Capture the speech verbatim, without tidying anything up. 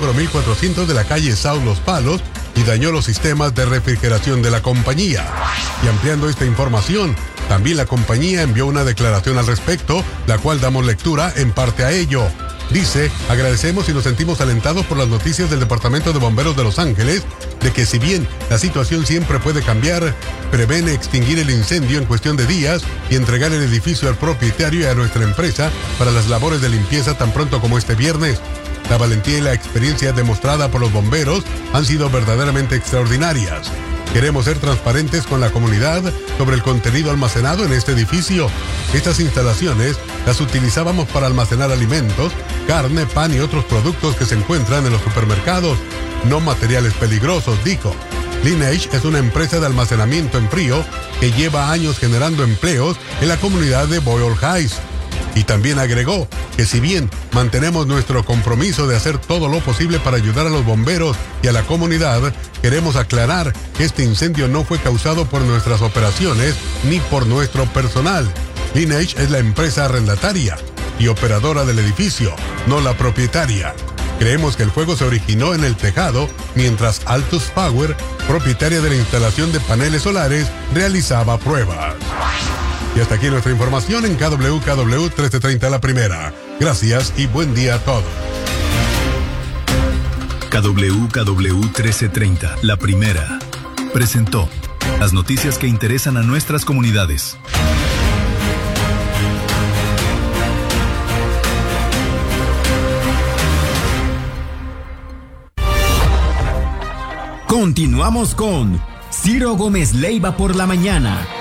número mil cuatrocientos de la calle Sao Los Palos y dañó los sistemas de refrigeración de la compañía. Y ampliando esta información, también la compañía envió una declaración al respecto, la cual damos lectura en parte a ello. Dice: agradecemos y nos sentimos alentados por las noticias del Departamento de Bomberos de Los Ángeles de que, si bien la situación siempre puede cambiar, prevén extinguir el incendio en cuestión de días y entregar el edificio al propietario y a nuestra empresa para las labores de limpieza tan pronto como este viernes. La valentía y la experiencia demostrada por los bomberos han sido verdaderamente extraordinarias. Queremos ser transparentes con la comunidad sobre el contenido almacenado en este edificio. Estas instalaciones las utilizábamos para almacenar alimentos, carne, pan y otros productos que se encuentran en los supermercados, no materiales peligrosos, dijo. Lineage es una empresa de almacenamiento en frío que lleva años generando empleos en la comunidad de Boyle Heights. Y también agregó que, si bien mantenemos nuestro compromiso de hacer todo lo posible para ayudar a los bomberos y a la comunidad, queremos aclarar que este incendio no fue causado por nuestras operaciones ni por nuestro personal. Lineage es la empresa arrendataria y operadora del edificio, no la propietaria. Creemos que el fuego se originó en el tejado mientras Altus Power, propietaria de la instalación de paneles solares, realizaba pruebas. Y hasta aquí nuestra información en K W K W trece treinta La Primera. Gracias y buen día a todos. K W K W trece treinta La Primera presentó las noticias que interesan a nuestras comunidades. Continuamos con Ciro Gómez Leiva por la mañana.